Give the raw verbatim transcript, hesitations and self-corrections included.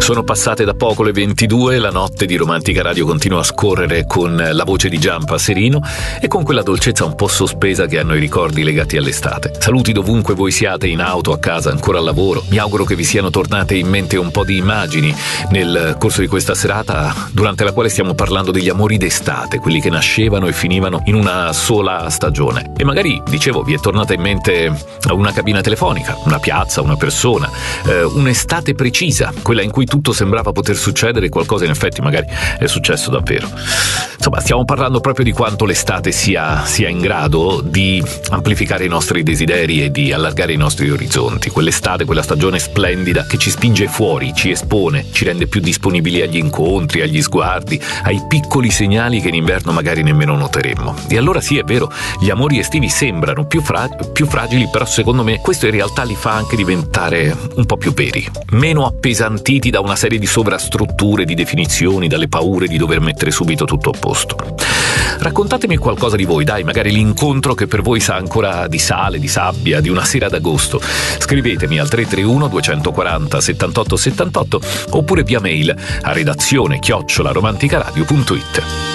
Sono passate da poco le ventidue, la notte di Romantica Radio continua a scorrere con la voce di Gian Passerino e con quella dolcezza un po' sospesa che hanno i ricordi legati all'estate. Saluti dovunque voi siate, in auto, a casa, ancora al lavoro. Mi auguro che vi siano tornate in mente un po' di immagini nel corso di questa serata, durante la quale stiamo parlando degli amori d'estate, quelli che nascevano e finivano in una sola stagione. E magari, dicevo, vi è tornata in mente una cabina telefonica, una piazza, una persona, eh, un'estate precisa, quella in cui tutto sembrava poter succedere e qualcosa in effetti magari è successo davvero. Insomma, stiamo parlando proprio di quanto l'estate sia, sia in grado di amplificare i nostri desideri e di allargare i nostri orizzonti. Quell'estate, quella stagione splendida che ci spinge fuori, ci espone, ci rende più disponibili agli incontri, agli sguardi, ai piccoli segnali che in inverno magari nemmeno noteremmo. E allora sì, è vero, gli amori estivi sembrano più, fra- più fragili, però secondo me questo in realtà li fa anche diventare un po' più veri, meno appesantiti da una serie di sovrastrutture, di definizioni, dalle paure di dover mettere subito tutto a posto. Raccontatemi qualcosa di voi, dai, magari l'incontro che per voi sa ancora di sale, di sabbia, di una sera d'agosto. Scrivetemi al tre tre uno due quattro zero settantotto settantotto oppure via mail a redazione chiocciola romanticaradio punto it.